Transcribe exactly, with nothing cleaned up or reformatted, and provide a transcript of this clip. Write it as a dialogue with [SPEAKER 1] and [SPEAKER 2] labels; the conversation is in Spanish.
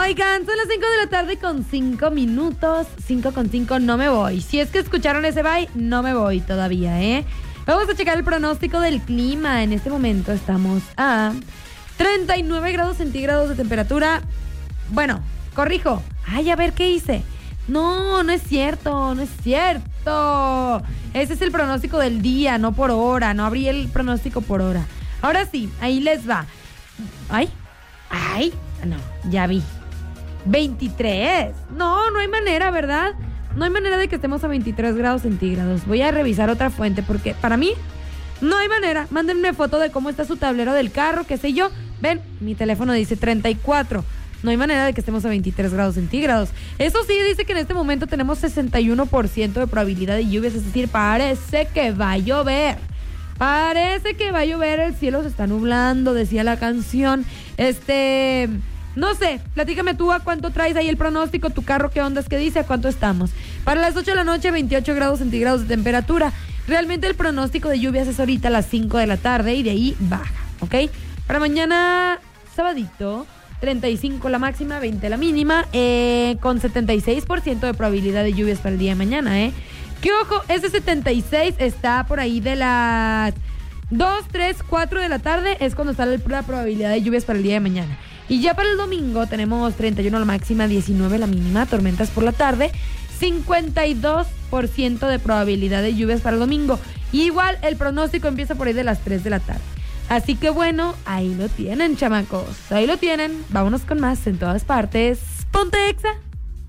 [SPEAKER 1] Oigan, son las cinco de la tarde con cinco minutos. cinco con cinco, no me voy. Si es que escucharon ese bye, no me voy todavía, ¿eh? Vamos a checar el pronóstico del clima. En este momento estamos a treinta y nueve grados centígrados de temperatura. Bueno, corrijo. Ay, a ver, ¿qué hice? No, no es cierto, no es cierto. Ese es el pronóstico del día, no por hora. No abrí el pronóstico por hora. Ahora sí, ahí les va. Ay, ay, no, ya vi. veintitrés. No, no hay manera, ¿verdad? No hay manera de que estemos a veintitrés grados centígrados. Voy a revisar otra fuente porque para mí no hay manera. Mándenme foto de cómo está su tablero del carro, qué sé yo. Ven, mi teléfono dice treinta y cuatro. No hay manera de que estemos a veintitrés grados centígrados. Eso sí, dice que en este momento tenemos sesenta y uno por ciento de probabilidad de lluvias. Es decir, parece que va a llover. Parece que va a llover. El cielo se está nublando, decía la canción. Este... No sé, platícame tú a cuánto traes ahí el pronóstico, tu carro, qué ondas, qué dice, a cuánto estamos. Para las ocho de la noche, veintiocho grados centígrados de temperatura. Realmente el pronóstico de lluvias es ahorita a las cinco de la tarde y de ahí baja, ¿ok? Para mañana, sabadito, treinta y cinco la máxima, veinte la mínima, eh, con setenta y seis por ciento de probabilidad de lluvias para el día de mañana, ¿eh? Que ojo, ese setenta y seis está por ahí de las dos, tres, cuatro de la tarde, es cuando está la probabilidad de lluvias para el día de mañana. Y ya para el domingo tenemos treinta y uno la máxima, diecinueve la mínima, tormentas por la tarde, cincuenta y dos por ciento de probabilidad de lluvias para el domingo. Y igual el pronóstico empieza por ahí de las tres de la tarde. Así que bueno, ahí lo tienen, chamacos. Ahí lo tienen. Vámonos con más en todas partes. ¡Ponte Exa!